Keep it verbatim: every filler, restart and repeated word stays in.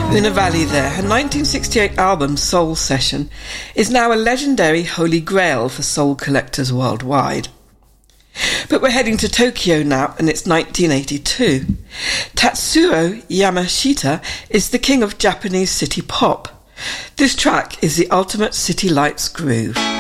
Una Valley there. Her nineteen sixty-eight album, Soul Session, is now a legendary holy grail for soul collectors worldwide. But we're heading to Tokyo now, and it's nineteen eighty-two. Tatsuro Yamashita is the king of Japanese city pop. This track is the ultimate City Lights groove.